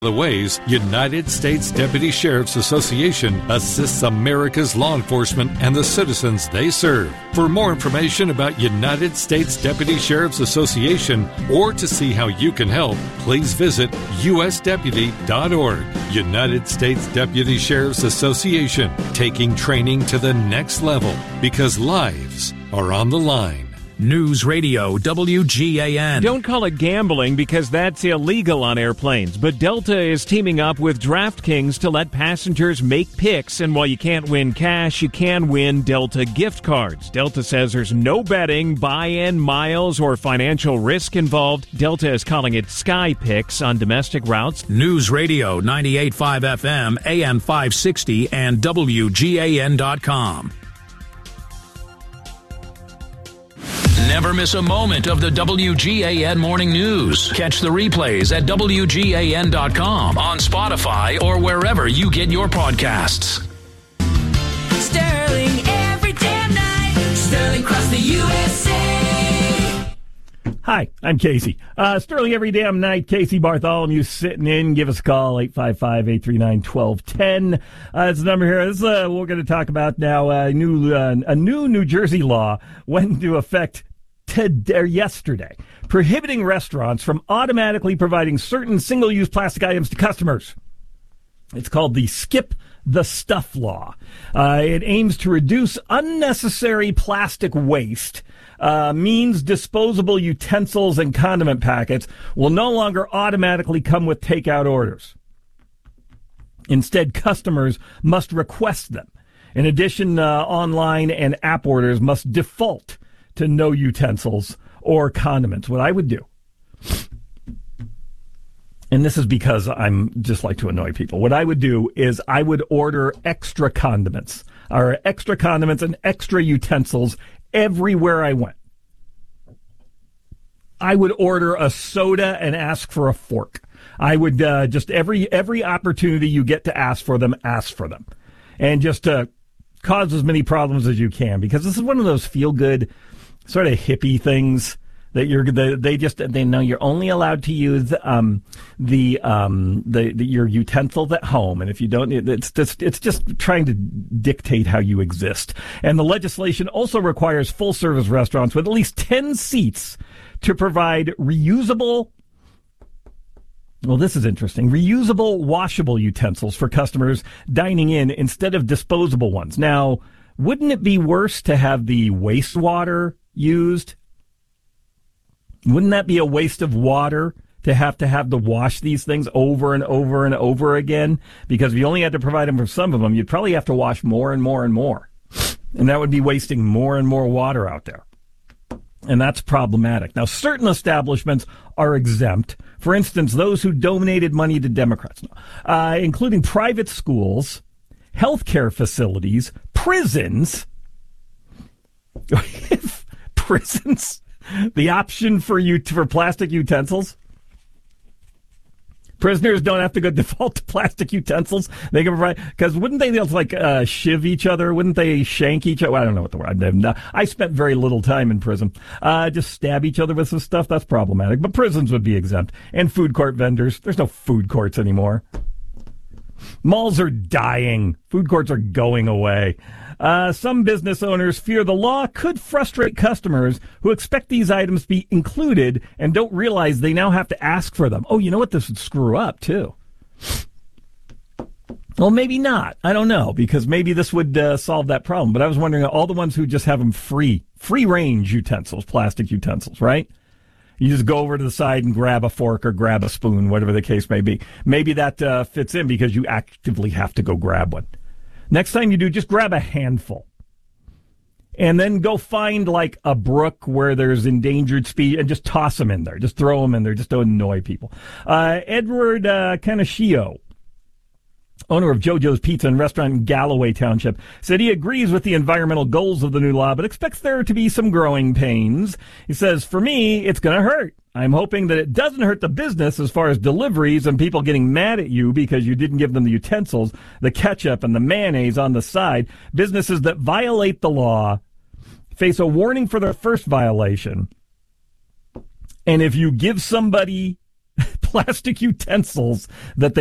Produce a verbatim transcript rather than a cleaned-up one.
The ways United States Deputy Sheriff's Association assists America's law enforcement and the citizens they serve. For more information about United States Deputy Sheriff's Association or to see how you can help, please visit U S deputy dot org. United States Deputy Sheriff's Association, taking training to the next level because lives are on the line. News Radio W G A N. Don't call it gambling because that's illegal on airplanes, but Delta is teaming up with DraftKings to let passengers make picks, and while you can't win cash, you can win Delta gift cards. Delta says there's no betting, buy-in, miles, or financial risk involved. Delta is calling it Sky Picks on domestic routes. News Radio ninety-eight point five F M, A M five sixty, and W G A N dot com. Never miss a moment of the W G A N Morning News. Catch the replays at W G A N dot com, on Spotify, or wherever you get your podcasts. Sterling every damn night. Sterling across the U S A. Hi, I'm Casey. Uh, Sterling every damn night. Casey Bartholomew sitting in. Give us a call, eight five five, eight three nine, one two one zero. Uh, it's the number here. This is uh, what we're going to talk about now. Uh, new, uh, a new New Jersey law went into effect today, or yesterday, prohibiting restaurants from automatically providing certain single-use plastic items to customers. It's called the Skip the Stuff Law. Uh, it aims to reduce unnecessary plastic waste, uh, means disposable utensils and condiment packets will no longer automatically come with takeout orders. Instead, customers must request them. In addition, uh, online and app orders must default to no utensils or condiments. What I would do, and this is because I'm just like to annoy people, what I would do is I would order extra condiments, or extra condiments and extra utensils everywhere I went. I would order a soda and ask for a fork. I would uh, just every every opportunity you get to ask for them, ask for them. And just uh, cause as many problems as you can, because this is one of those feel-good sort of hippie things that you're they, they just they know you're only allowed to use um, the um the, the your utensils at home, and if you don't, it's just it's just trying to dictate how you exist. And the legislation also requires full service restaurants with at least ten seats to provide reusable. Well, this is interesting. Reusable, washable utensils for customers dining in instead of disposable ones. Now, wouldn't it be worse to have the wastewater used? Wouldn't that be a waste of water to have to have to wash these things over and over and over again? Because if you only had to provide them for some of them, you'd probably have to wash more and more and more. And that would be wasting more and more water out there. And that's problematic. Now, certain establishments are exempt. For instance, those who donated money to Democrats, uh, including private schools, healthcare facilities, prisons. Prisons? The option for you for plastic utensils? Prisoners don't have to go default to plastic utensils. They can provide, because wouldn't they like uh, shiv each other? Wouldn't they shank each other? Well, I don't know what the word. Not, I spent very little time in prison. Uh, just stab each other with some stuff. That's problematic. But prisons would be exempt. And food court vendors. There's no food courts anymore. Malls are dying. Food courts are going away. Uh, some business owners fear the law could frustrate customers who expect these items to be included and don't realize they now have to ask for them. Oh, you know what? This would screw up, too. Well, maybe not. I don't know, because maybe this would uh, solve that problem. But I was wondering, all the ones who just have them free, free-range utensils, plastic utensils, right? You just go over to the side and grab a fork or grab a spoon, whatever the case may be. Maybe that uh, fits in because you actively have to go grab one. Next time you do, just grab a handful. And then go find, like, a brook where there's endangered species and just toss them in there. Just throw them in there just to annoy people. Uh, Edward uh, Kanashio, owner of JoJo's Pizza and Restaurant in Galloway Township, said he agrees with the environmental goals of the new law, but expects there to be some growing pains. He says, for me, it's going to hurt. I'm hoping that it doesn't hurt the business as far as deliveries and people getting mad at you because you didn't give them the utensils, the ketchup, and the mayonnaise on the side. Businesses that violate the law face a warning for their first violation. And if you give somebody plastic utensils that they